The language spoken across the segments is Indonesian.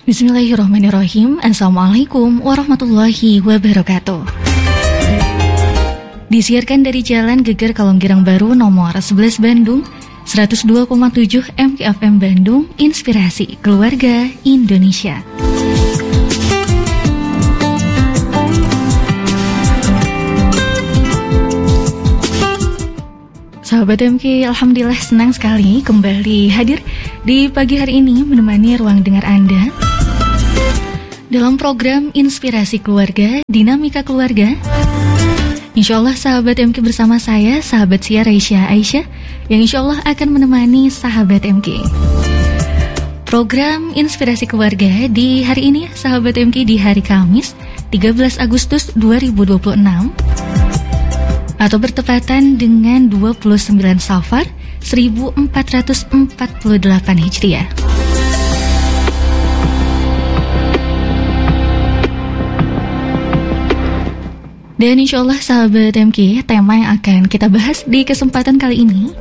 Bismillahirrahmanirrahim. Assalamualaikum warahmatullahi wabarakatuh. Disiarkan dari Jalan Geger Kalonggirang Baru nomor 11 Bandung, 102,7 MKFM Bandung, Inspirasi Keluarga Indonesia. Sahabat MK, alhamdulillah senang sekali kembali hadir di pagi hari ini menemani ruang dengar Anda dalam program Inspirasi Keluarga, Dinamika Keluarga. Insya Allah sahabat MK bersama saya, sahabat Sia Raisya Aisyah, yang insya Allah akan menemani sahabat MK. Program Inspirasi Keluarga di hari ini, sahabat MK, di hari Kamis 13 Agustus 2026 atau bertepatan dengan 29 Safar 1448 Hijriah. Dan insya Allah sahabat MK, tema yang akan kita bahas di kesempatan kali ini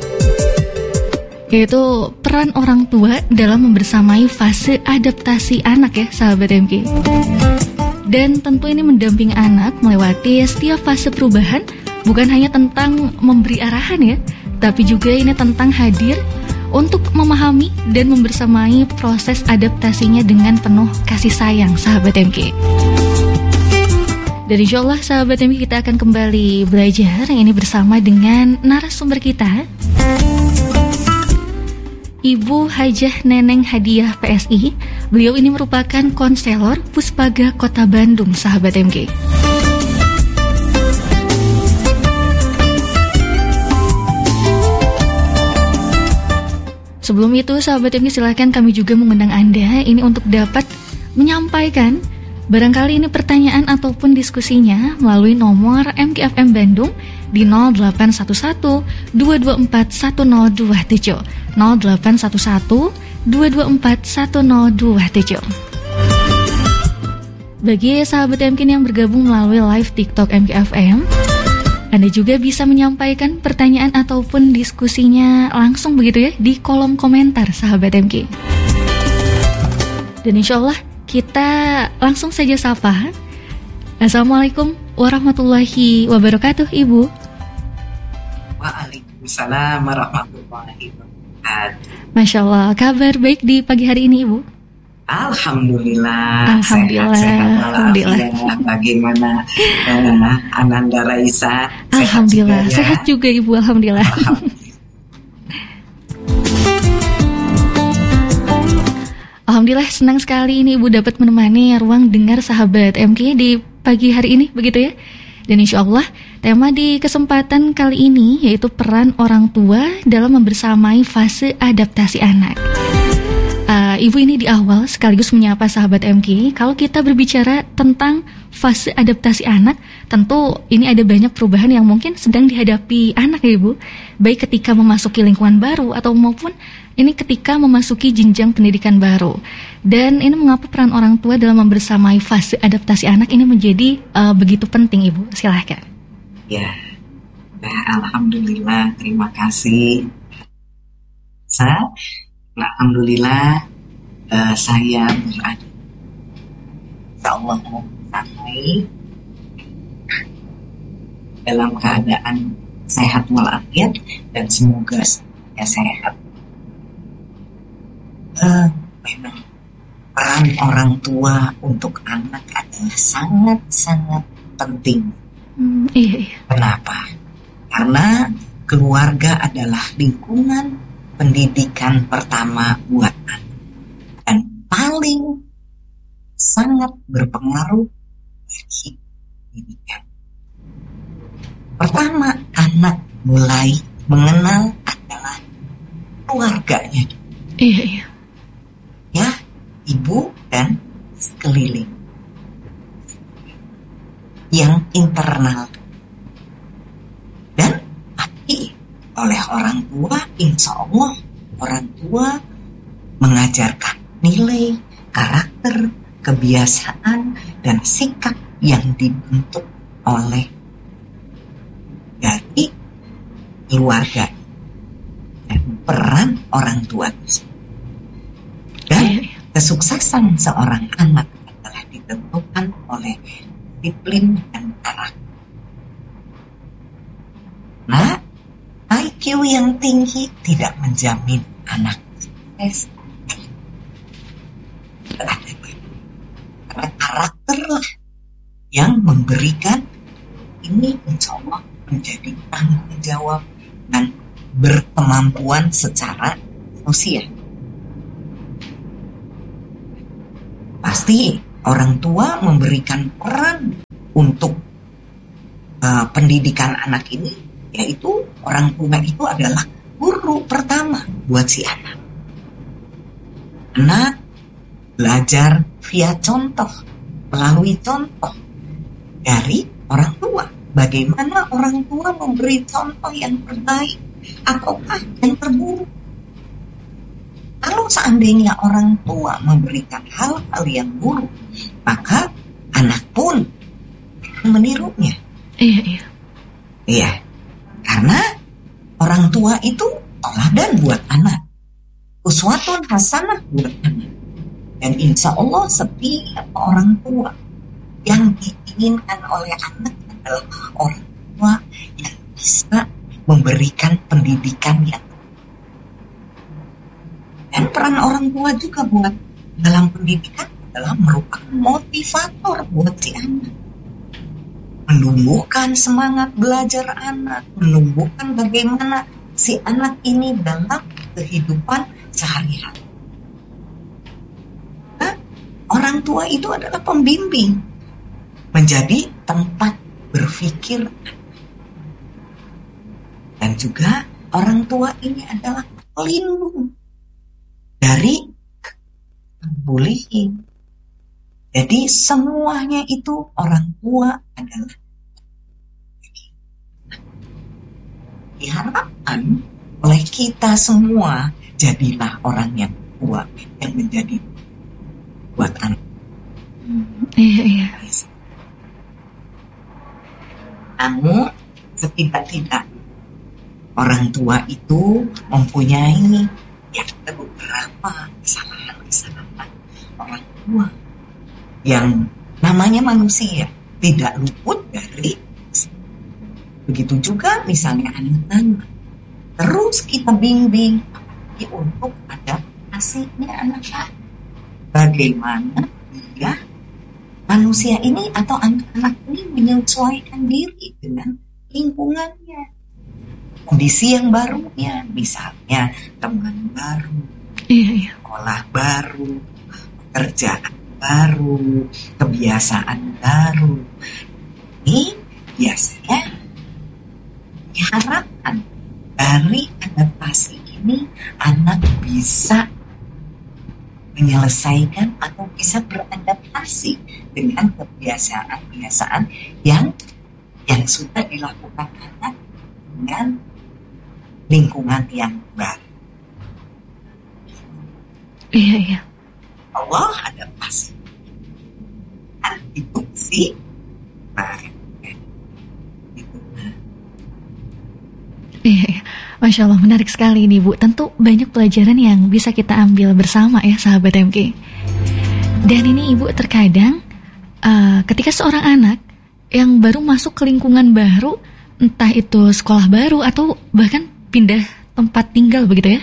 yaitu peran orang tua dalam membersamai fase adaptasi anak ya sahabat MK. Dan tentu ini mendampingi anak melewati setiap fase perubahan, bukan hanya tentang memberi arahan ya, tapi juga ini tentang hadir untuk memahami dan membersamai proses adaptasinya dengan penuh kasih sayang sahabat MK. Dan insya Allah sahabat MK, kita akan kembali belajar yang ini bersama dengan narasumber kita, Ibu Hajah Neneng Hadiah PSI. Beliau ini merupakan konselor Puspaga Kota Bandung sahabat MK. Sebelum itu sahabat MK, silakan kami juga mengundang Anda ini untuk dapat menyampaikan barangkali ini pertanyaan ataupun diskusinya melalui nomor MKFM Bandung di 0811 224 1027 0811 224 1027. Bagi sahabat MK yang bergabung melalui live TikTok MKFM, Anda juga bisa menyampaikan pertanyaan ataupun diskusinya langsung begitu ya di kolom komentar sahabat MK. Dan insya Allah kita langsung saja sapa. Assalamualaikum warahmatullahi wabarakatuh Ibu. Waalaikumsalam warahmatullahi wabarakatuh. Masya Allah, kabar baik di pagi hari ini Ibu? Alhamdulillah. Alhamdulillah. Alhamdulillah. Bagaimana Ananda Raisa? Alhamdulillah, sehat juga Ibu, alhamdulillah. Alhamdulillah, senang sekali ini Ibu dapat menemani ruang dengar sahabat MK di pagi hari ini begitu ya. Dan insya Allah tema di kesempatan kali ini yaitu peran orang tua dalam membersamai fase adaptasi anak. Ibu ini di awal sekaligus menyapa sahabat MK. Kalau kita berbicara tentang fase adaptasi anak, tentu ini ada banyak perubahan yang mungkin sedang dihadapi anak ya Ibu, baik ketika memasuki lingkungan baru atau maupun ini ketika memasuki jenjang pendidikan baru. Dan ini mengapa peran orang tua dalam membersamai fase adaptasi anak ini menjadi begitu penting Ibu? Silahkan. Ya, alhamdulillah, terima kasih. Alhamdulillah saya berada Allah sampai dalam keadaan sehat walafiat dan semoga saya sehat. Memang peran orang tua untuk anak adalah sangat-sangat penting. Iya. Kenapa? Karena keluarga adalah lingkungan pendidikan pertama buat anak dan paling sangat berpengaruh bagi pendidikan. Pertama, anak mulai mengenal adalah keluarganya. Iya. Ya, ibu dan sekeliling yang internal. Dan tapi oleh orang tua, insya Allah orang tua mengajarkan nilai, karakter, kebiasaan, dan sikap yang dibentuk oleh dari keluarga dan peran orang tua. Dan Kesuksesan seorang anak adalah ditentukan oleh disiplin dan karakter. Nah, IQ yang tinggi tidak menjamin anak sukses. Karena karakterlah yang memberikan ini, insya Allah menjadi tanggung jawab dan berkemampuan secara sosial. Pasti orang tua memberikan peran untuk pendidikan anak ini, yaitu orang tua itu adalah guru pertama buat si anak. Anak belajar via contoh, melalui contoh dari orang tua. Bagaimana orang tua memberi contoh yang terbaik ataukah yang terburuk? Kalau seandainya orang tua memberikan hal-hal yang buruk, maka anak pun menirunya. Iya. Karena orang tua itu teladan buat anak, uswatun hasanah buat anak. Dan insya Allah setiap orang tua yang diinginkan oleh anak adalah orang tua yang bisa memberikan pendidikan yang. Dan peran orang tua juga buat dalam pendidikan adalah merupakan motivator buat si anak. Menumbuhkan semangat belajar anak, menumbuhkan bagaimana si anak ini dalam kehidupan sehari-hari. Nah, orang tua itu adalah pembimbing, menjadi tempat berpikir. Dan juga orang tua ini adalah pelindung dari bullying. Jadi semuanya itu orang tua adalah diharapkan oleh kita semua, jadilah orang yang tua yang menjadi buat anak. Iya. Namun setidak-tidak orang tua itu mempunyai ada beberapa kesalahan orang tua yang namanya manusia tidak luput dari. Begitu juga misalnya anak-anak, terus kita bimbing untuk adaptasinya anak-anak. Bagaimana dia manusia ini atau anak-anak ini menyesuaikan diri dengan lingkungannya, kondisi yang barunya, misalnya teman baru, sekolah baru, pekerjaan baru, kebiasaan baru. Ini biasanya diharapkan dari adaptasi ini anak bisa menyelesaikan atau bisa beradaptasi dengan kebiasaan-kebiasaan yang sudah dilakukan anak dengan lingkungan yang baru. Iya. Allah adaptasi. Itu sih baik. Iya. Masya Allah, menarik sekali nih Bu. Tentu banyak pelajaran yang bisa kita ambil bersama ya sahabat MK. Dan ini Ibu terkadang ketika seorang anak yang baru masuk ke lingkungan baru, entah itu sekolah baru atau bahkan pindah tempat tinggal begitu ya.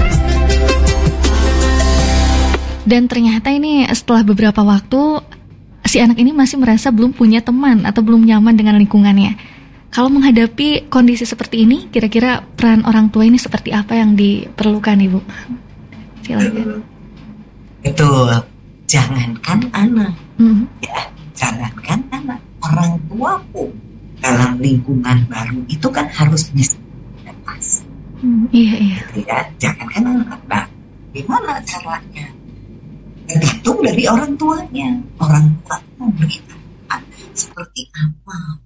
Dan ternyata ini setelah beberapa waktu si anak ini masih merasa belum punya teman atau belum nyaman dengan lingkungannya. Kalau menghadapi kondisi seperti ini, kira-kira peran orang tua ini seperti apa yang diperlukan Ibu? Silakan. Betul. Jangankan anak, ya, jangankan anak, orang tua pun dalam lingkungan baru itu kan harus bisa adaptasi. Iya. Ya, jangankan anak. Nah, gimana caranya? Tergantung dari orang tuanya. Orang tua memberikan seperti apa?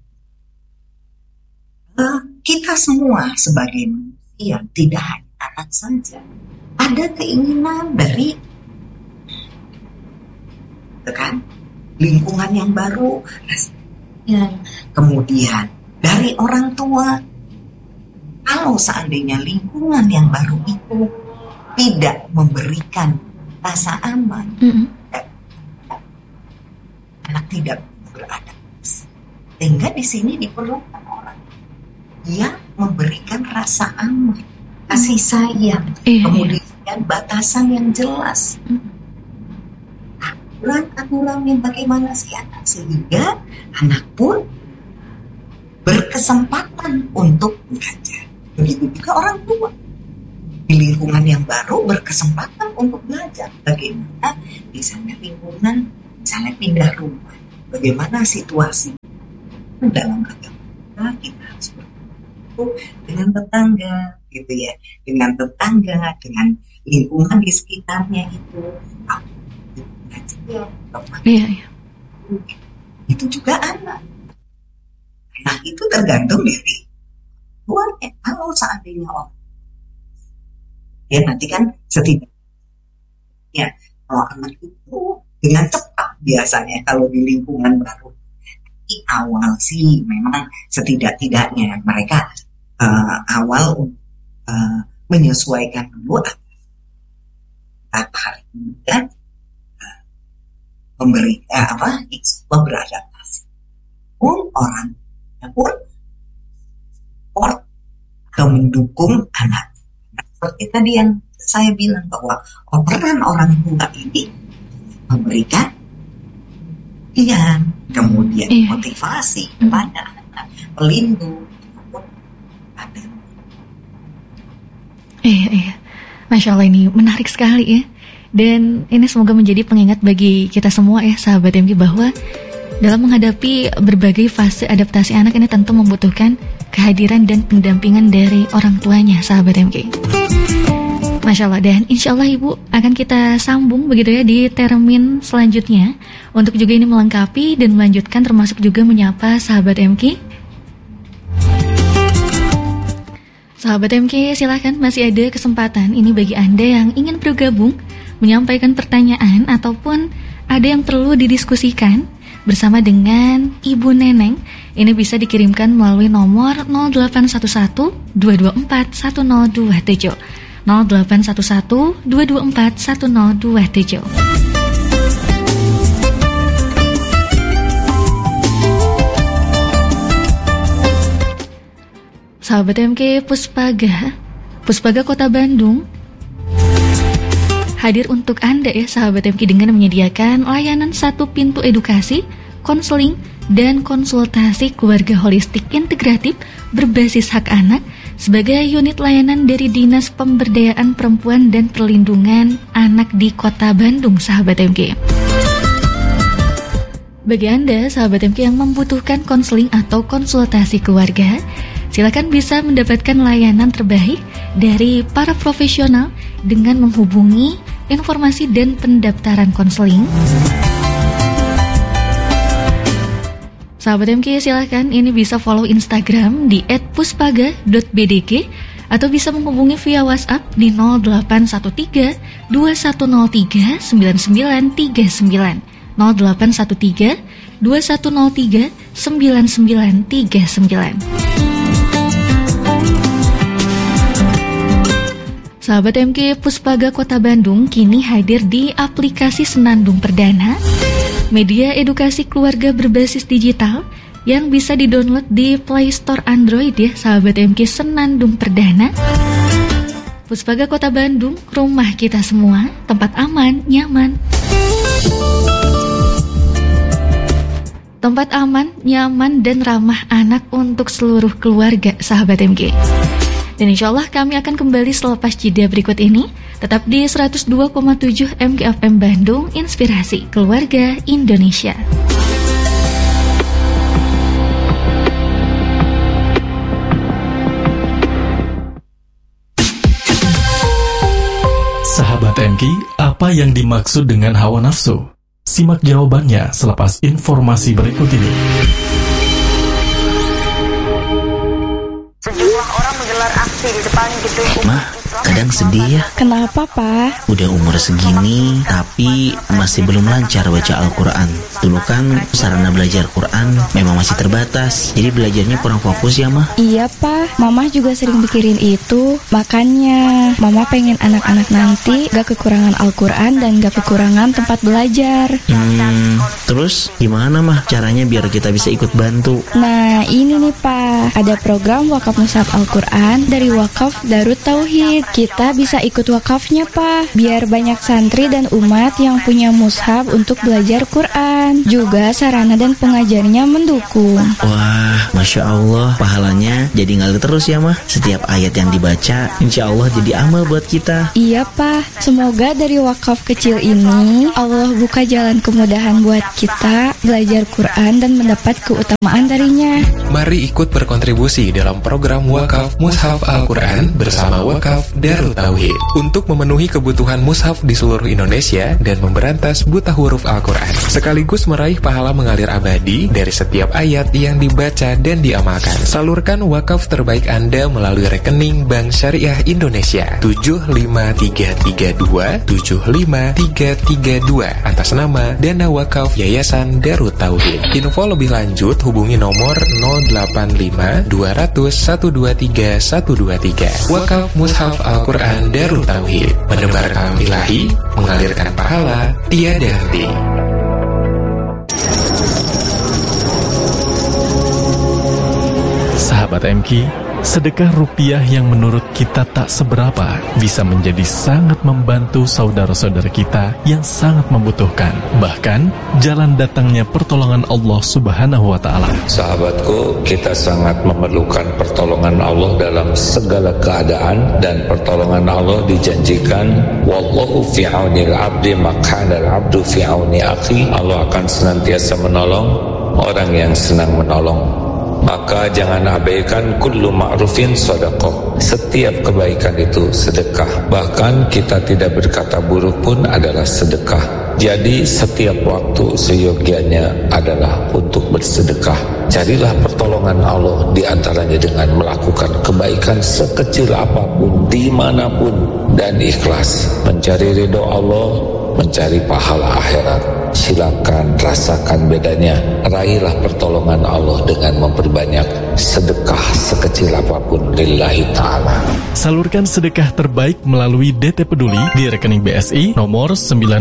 Kita semua sebagai manusia, tidak hanya anak saja, ada keinginan dari kan lingkungan yang baru, kemudian dari orang tua. Kalau seandainya lingkungan yang baru itu tidak memberikan rasa aman, anak tidak beradaptasi. Sehingga di sini diperlukan orang yang memberikan rasa aman, kasih sayang, kemudian batasan yang jelas, aturan-aturan yang bagaimana si anak, sehingga anak pun berkesempatan untuk belajar. Begitu juga orang tua di lingkungan yang baru berkesempatan untuk belajar bagaimana misalnya lingkungan, misalnya pindah rumah, bagaimana situasi dalam agama kita harus bertemu dengan tetangga, gitu ya, dengan tetangga, dengan lingkungan di sekitarnya itu. Itu juga anak. Nah, itu tergantung dari tuannya. Kalau seandainya orang, ya nanti kan setidaknya kalau anak itu dengan cepat biasanya kalau di lingkungan baru. Di awal sih memang setidak-tidaknya mereka awal menyesuaikan dulu hari kemudian memberi beradaptasi. Pun orang pun support atau mendukung anak. Seperti tadi yang saya bilang bahwa peran orang tua ini memberikan kemudian motivasi kepada anak, pelindung. Masya Allah, ini menarik sekali ya. Dan ini semoga menjadi pengingat bagi kita semua ya, sahabat MK, bahwa dalam menghadapi berbagai fase adaptasi anak ini tentu membutuhkan kehadiran dan pendampingan dari orang tuanya, sahabat MK. Masya Allah, dan insya Allah Ibu akan kita sambung begitu ya di termin selanjutnya untuk juga ini melengkapi dan melanjutkan, termasuk juga menyapa sahabat MK. Sahabat MK, silahkan, masih ada kesempatan ini bagi Anda yang ingin bergabung, menyampaikan pertanyaan ataupun ada yang perlu didiskusikan bersama dengan Ibu Neneng. Ini bisa dikirimkan melalui nomor 0811 224 1027 0811 224 1027. Sahabat MK, Puspaga Kota Bandung hadir untuk Anda ya, sahabat MK, dengan menyediakan layanan satu pintu edukasi, konseling, dan konsultasi keluarga holistik integratif berbasis hak anak sebagai unit layanan dari Dinas Pemberdayaan Perempuan dan Perlindungan Anak di Kota Bandung, sahabat MK. Bagi Anda, sahabat MK, yang membutuhkan konseling atau konsultasi keluarga, silakan bisa mendapatkan layanan terbaik dari para profesional dengan menghubungi informasi dan pendaftaran konseling. Sahabat MK, silakan ini bisa follow Instagram di @puspaga.bdg atau bisa menghubungi via WhatsApp di 0813 2103 9939 0813 2103 9939. Sahabat MK, Puspaga Kota Bandung kini hadir di aplikasi Senandung Perdana, media edukasi keluarga berbasis digital yang bisa didownload di Play Store Android ya, sahabat MK. Senandung Perdana. Puspaga Kota Bandung, rumah kita semua, tempat aman, nyaman. Tempat aman, nyaman, dan ramah anak untuk seluruh keluarga, sahabat MK. Dan insya Allah kami akan kembali selepas jeda berikut ini. Tetap di 102,7 MKFM Bandung, Inspirasi Keluarga Indonesia. Sahabat MK, apa yang dimaksud dengan hawa nafsu? Simak jawabannya selepas informasi berikut ini. Sejumlah orang menggelar aksi di depan gedung. Mah, kadang sedih ya. Kenapa, Pak? Udah umur segini, tapi masih belum lancar baca Al-Quran. Dulu kan sarana belajar Quran memang masih terbatas, jadi belajarnya kurang fokus ya, Mah. Iya, Pak. Mama juga sering mikirin itu. Makanya, Mama pengen anak-anak nanti gak kekurangan Al-Quran dan gak kekurangan tempat belajar. Terus gimana, Mah, caranya biar kita bisa ikut bantu? Nah, ini nih, Pak. Ada program wakaf mushaf Al-Quran dari Wakaf Darut Tauhid. Kita bisa ikut wakafnya, Pak, biar banyak santri dan umat yang punya mushaf untuk belajar Quran. Juga sarana dan pengajarnya mendukung. Wah, Masya Allah, pahalanya jadi ngalir terus ya, Mah. Setiap ayat yang dibaca, insya Allah jadi amal buat kita. Iya, Pak. Semoga dari wakaf kecil ini, Allah buka jalan kemudahan buat kita belajar Quran dan mendapat keutamaan darinya. Mari ikut berkontribusi dalam program Wakaf Mushaf Al-Quran bersama Wakaf Darut Tauhid untuk memenuhi kebutuhan mushaf di seluruh Indonesia dan memberantas buta huruf Al-Quran, sekaligus meraih pahala mengalir abadi dari setiap ayat yang dibaca dan diamalkan. Salurkan wakaf terbaik Anda melalui rekening Bank Syariah Indonesia 75332 atas nama Dana Wakaf Yayasan Darut Tauhid. Info lebih lanjut hubungi nomor 085 200 123 123. Wakaf Mushaf Al-Quran Darut Tauhid, menebar kalam ilahi, mengalirkan pahala tiada henti. Sahabat MQ, sedekah rupiah yang menurut kita tak seberapa bisa menjadi sangat membantu saudara-saudara kita yang sangat membutuhkan. Bahkan, jalan datangnya pertolongan Allah Subhanahu wa Ta'ala. Sahabatku, kita sangat memerlukan pertolongan Allah dalam segala keadaan, dan pertolongan Allah dijanjikan, wallahu fi aunil abdi makana al-abdu fi auni akhi. Allah akan senantiasa menolong orang yang senang menolong. Maka jangan abaikan kullu ma'rufin sedekah. Setiap kebaikan itu sedekah. Bahkan kita tidak berkata buruk pun adalah sedekah. Jadi setiap waktu seyogianya adalah untuk bersedekah. Carilah pertolongan Allah di antaranya dengan melakukan kebaikan sekecil apapun, dimanapun, dan ikhlas. Mencari ridho Allah, mencari pahala akhirat. Silakan rasakan bedanya. Raihlah pertolongan Allah dengan memperbanyak sedekah sekecil apapun lillahi ta'ala. Salurkan sedekah terbaik melalui DT Peduli di rekening BSI nomor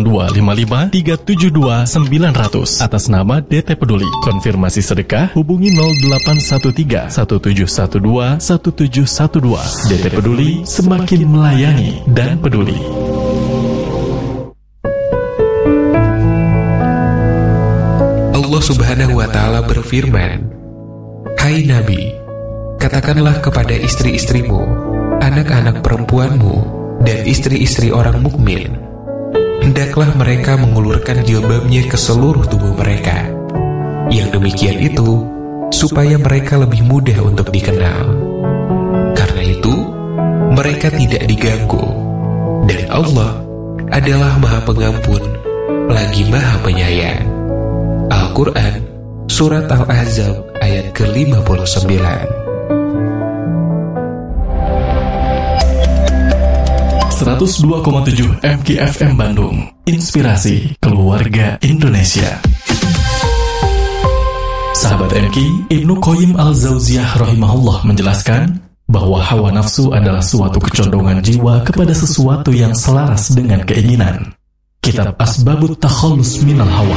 9255372900 atas nama DT Peduli. Konfirmasi sedekah hubungi 0813 1712 1712. DT Peduli, semakin melayani dan peduli. Allah Subhanahu wa Ta'ala berfirman, "Hai Nabi, katakanlah kepada istri-istrimu, anak-anak perempuanmu, dan istri-istri orang mukmin, hendaklah mereka mengulurkan jilbabnya ke seluruh tubuh mereka. Yang demikian itu supaya mereka lebih mudah untuk dikenal. Karena itu, mereka tidak diganggu, dan Allah adalah Maha Pengampun, lagi Maha Penyayang." Al-Quran, Surat Al-Ahzab, ayat ke-59. 102,7 MKFM Bandung, inspirasi keluarga Indonesia. Sahabat MK, Ibnu Qayyim Al-Jauziyah rahimahullah menjelaskan bahwa hawa nafsu adalah suatu kecondongan jiwa kepada sesuatu yang selaras dengan keinginan. Kitab Asbabut Takhallus Minal Hawa.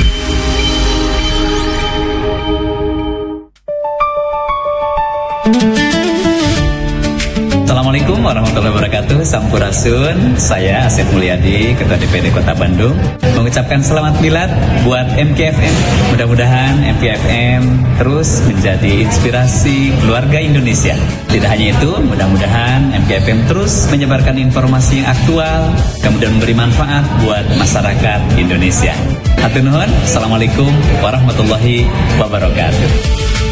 Assalamualaikum warahmatullahi wabarakatuh. Sampurasun. Saya Asep Mulyadi, Ketua DPD Kota Bandung, mengucapkan selamat milad buat MKFM. Mudah-mudahan MKFM terus menjadi inspirasi keluarga Indonesia. Tidak hanya itu, mudah-mudahan MKFM terus menyebarkan informasi yang aktual, kemudian memberi manfaat buat masyarakat Indonesia. Hatur nuhun. Assalamualaikum warahmatullahi wabarakatuh.